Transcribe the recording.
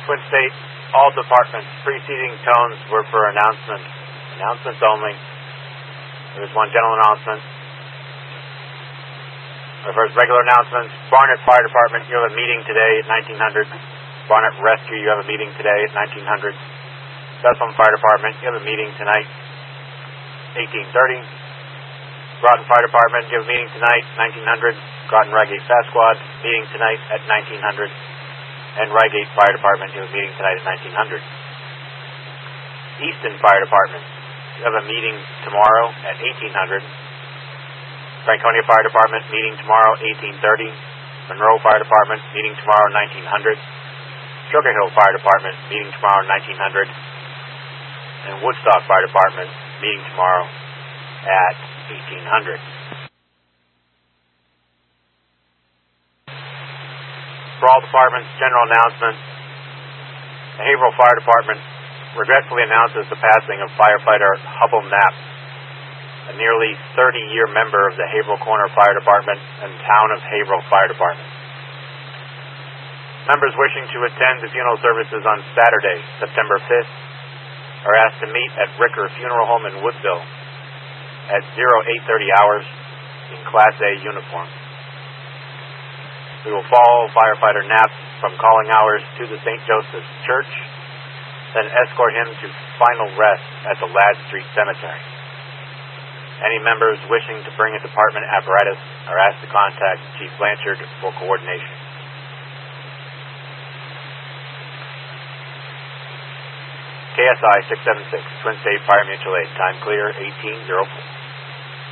Twin State, all departments. Preceding tones were for announcements. Announcements only. There's one general announcement. The first regular announcements. Barnet Fire Department, you have a meeting today at 1900. Barnet Rescue, you have a meeting today at 1900. Bethlehem Fire Department, you have a meeting tonight, 1830. Groton Fire Department, you have a meeting tonight, 1900. Groton Reigate Fast Squad, meeting tonight at 1900. And Reigate Fire Department, you have a meeting tonight at 1900. Easton Fire Department, you have a meeting tomorrow at 1800. Franconia Fire Department, meeting tomorrow, 1830. Monroe Fire Department, meeting tomorrow, 1900. Sugar Hill Fire Department, meeting tomorrow, 1900. And Woodstock Fire Department, meeting tomorrow at 1800. For all departments, general announcement. The Haverhill Fire Department regretfully announces the passing of firefighter Hubble Knapp, a nearly 30-year member of the Haverhill Corner Fire Department and Town of Haverhill Fire Department. Members wishing to attend the funeral services on Saturday, September 5th, are asked to meet at Ricker Funeral Home in Woodville at 0830 hours in Class A uniform. We will follow firefighter Knapp from calling hours to the St. Joseph's Church, then escort him to final rest at the Ladd Street Cemetery. Any members wishing to bring a department apparatus are asked to contact Chief Blanchard for coordination. KSI 676, Twin State Fire Mutual Aid, time clear 1804.